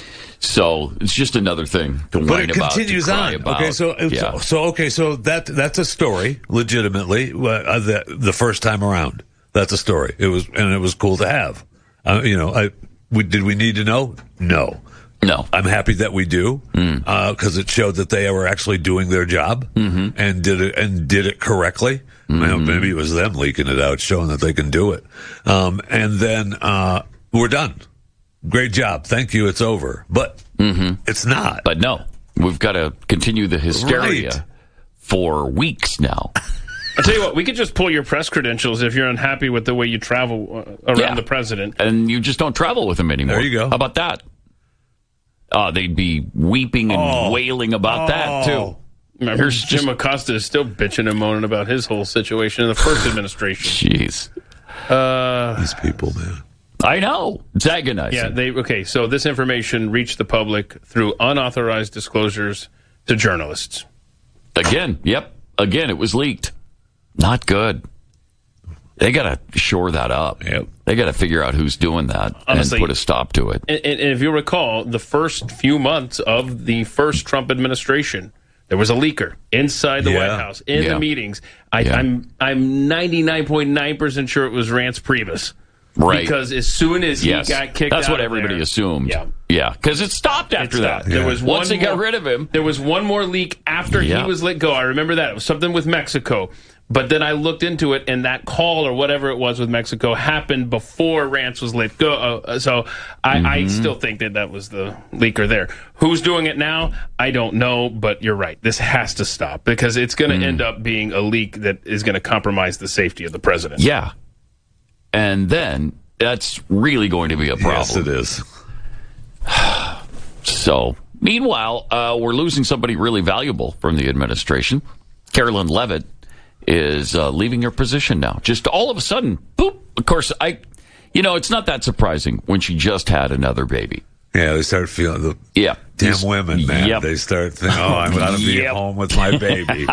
So it's just another thing to whine about. But it continues on. About. Okay, so that's a story. Legitimately, the first time around, that's a story. It was cool to have. Did we need to know? No. I'm happy that we do because it showed that they were actually doing their job and did it correctly. Maybe it was them leaking it out, showing that they can do it. And then we're done. Great job. Thank you. It's over. But it's not. But no, we've got to continue the hysteria for weeks now. I'll tell you what, we could just pull your press credentials if you're unhappy with the way you travel around the president. And you just don't travel with him anymore. There you go. How about that? They'd be weeping and wailing about that, too. Here's Jim Acosta is still bitching and moaning about his whole situation in the first administration. Jeez. These people, man. I know. It's agonizing. Yeah, so this information reached the public through unauthorized disclosures to journalists. Again, it was leaked. Not good. They got to shore that up. Yep. They got to figure out who's doing that and put a stop to it. And if you recall, the first few months of the first Trump administration, there was a leaker inside the White House, in the meetings. I'm 99.9% sure it was Reince Priebus. Right. Because as soon as he got kicked out, that's what everybody assumed. Yeah, because it stopped after that. There was once they got rid of him. There was one more leak after he was let go. I remember that. It was something with Mexico. But then I looked into it, and that call or whatever it was with Mexico happened before Reince was let go. So I still think that was the leaker there. Who's doing it now? I don't know, but you're right. This has to stop because it's going to end up being a leak that is going to compromise the safety of the president. Yeah. And then that's really going to be a problem. Yes, it is. So, meanwhile, we're losing somebody really valuable from the administration. Carolyn Leavitt is leaving her position now. Just all of a sudden, boop. Of course, it's not that surprising when she just had another baby. Yeah, they start feeling damn women, man. Yep. They start thinking, I'm going to be at home with my baby.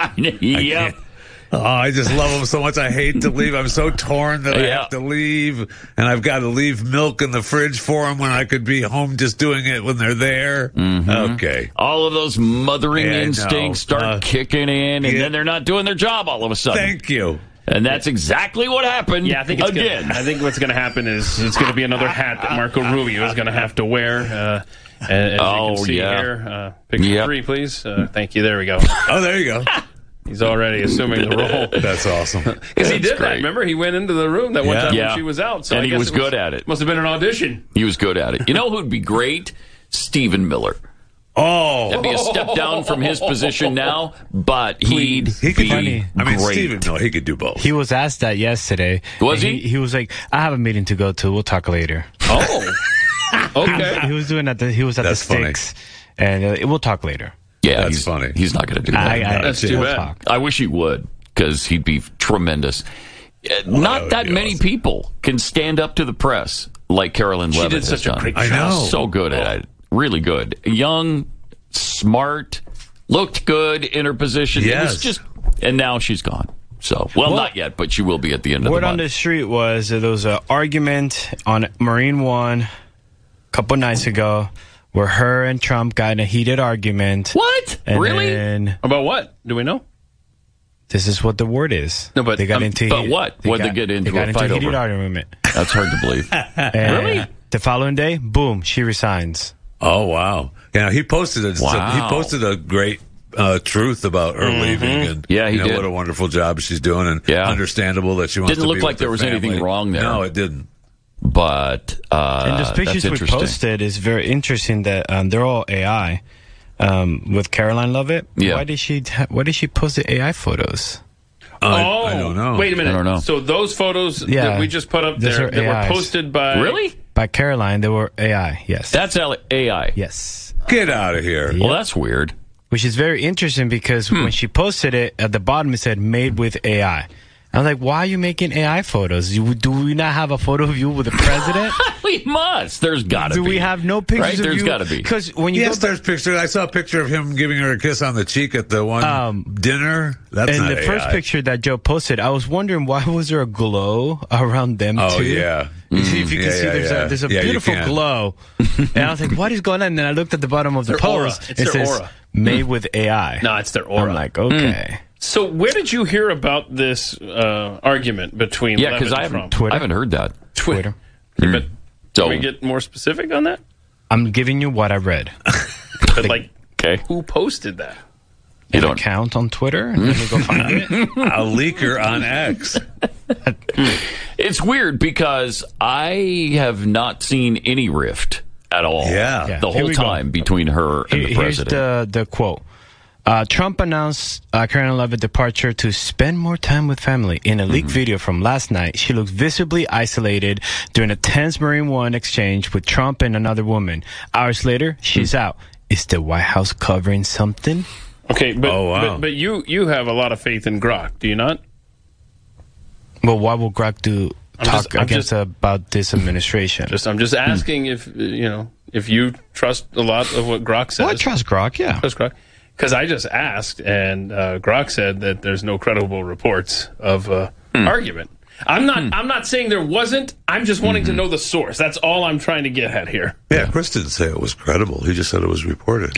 I just love them so much. I hate to leave. I'm so torn that I have to leave, and I've got to leave milk in the fridge for them when I could be home just doing it when they're there. Okay. All of those mothering instincts start kicking in, and then they're not doing their job all of a sudden. Thank you. And that's exactly what happened. Yeah, I think I think what's going to happen is it's going to be another hat that Marco Rubio is going to have to wear. As you can see here, picture 3, please. Thank you. There we go. Oh, there you go. He's already assuming the role. That's awesome. Because he did that. Remember, he went into the room that one time when she was out. So and he was good at it. Must have been an audition. He was good at it. You know who'd be great? Stephen Miller. Oh. That'd be a step down from his position now, but he could be great. Stephen Miller, he could do both. He was asked that yesterday. Was he? He was like, I have a meeting to go to. We'll talk later. Oh. Okay. He was doing at the Sticks, and we'll talk later. Yeah, that's funny. He's not going to do that. That's too bad. I wish he would, because he'd be tremendous. Not that many people can stand up to the press like Carolyn Leavitt has done. She did such a great job. I know. So good at it. Really good. Young, smart, looked good in her position. Yes. It was just, and now she's gone. So, not yet, but she will be at the end of the month. Word on the street was there was an argument on Marine One a couple nights ago where her and Trump got in a heated argument. What? Really? About what? Do we know? This is what the word is. No, but they got into. But what? What did they get into? They got a fight into a heated over? argument. That's hard to believe. Really? The following day, boom, she resigns. Oh wow! Yeah, he posted a great truth about her leaving, and he did. What a wonderful job she's doing, and understandable that she wants. Didn't to look be like with there her was family. anything wrong there. No, it didn't. But and those pictures we posted is very interesting. That they're all AI. With Caroline Leavitt, why did she post the AI photos? I don't know. Wait a minute. I don't know. So those photos that we just put up there that were posted by... Really? By Caroline, they were AI, yes. That's AI? Yes. Get out of here. Well, that's weird. Which is very interesting because when she posted it, at the bottom it said, made with AI. I'm like, why are you making AI photos? Do we not have a photo of you with the president? We must. There's got to be. Do we have no pictures of There's you? There's got to be. Because when you there's pictures. I saw a picture of him giving her a kiss on the cheek at the one dinner. That's and not the AI. first picture that Joe posted, I was wondering why was there a glow around them too? Oh yeah. If you can see, there's a beautiful glow. And I was like, what is going on? And then I looked at the bottom of the post. It's their aura. Made with AI. No, it's their aura. I'm like, okay. So where did you hear about this argument between Levitt and Trump? I haven't heard that. Twitter. But can we get more specific on that? I'm giving you what I read. But who posted that? An account on Twitter, and then we go find it. A leaker on X. It's weird because I have not seen any rift at all. Yeah. The whole time between her and the president. Here's the quote. Trump announced Karen Levitt's departure to spend more time with family. In a leaked video from last night, she looks visibly isolated during a tense Marine One exchange with Trump and another woman. Hours later, she's out. Is the White House covering something? Okay, but you have a lot of faith in Grok, do you not? Well, why will Grok talk about this administration? I'm just asking if you trust a lot of what Grok says. Well, I trust Grok, yeah. Trust Grok. Because I just asked, and Grok said that there's no credible reports of argument. I'm not saying there wasn't. I'm just wanting to know the source. That's all I'm trying to get at here. Yeah, Chris didn't say it was credible. He just said it was reported.